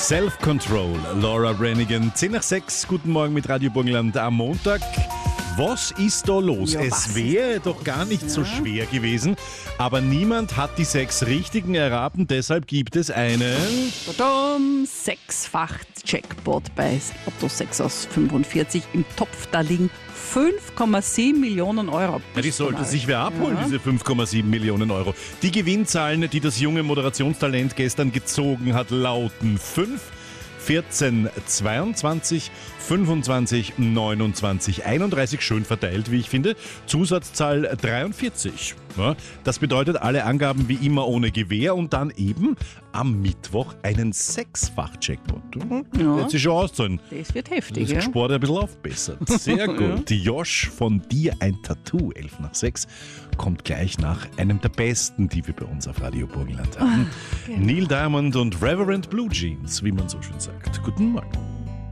Self-Control, Laura Branigan, 10 nach 6, guten Morgen mit Radio Burgenland am Montag. Was ist da los? Ja, es wäre doch gar nicht so schwer gewesen, aber niemand hat die 6 Richtigen erraten, deshalb gibt es einen... Tadam, 6-fach Jackpot bei Lotto 6 aus 45 im Topf. Da liegen 5,7 Millionen Euro. Ja, die sollte sich wer abholen, diese 5,7 Millionen Euro. Die Gewinnzahlen, die das junge Moderationstalent gestern gezogen hat, lauten 5, 14, 22, 25, 29, 31, schön verteilt, wie ich finde. Zusatzzahl 43. Ja, das bedeutet alle Angaben wie immer ohne Gewähr und dann eben am Mittwoch einen 6-fach-Jackpot. Ja. Wird sich schon auszahlen. Das wird heftig, Das ja? Sport ein bisschen aufbessert. Sehr gut. Josh, von dir ein Tattoo, 11 nach 6, kommt gleich nach einem der besten, die wir bei uns auf Radio Burgenland haben. Neil Diamond und Reverend Blue Jeans, wie man so schön sagt. Guten Morgen.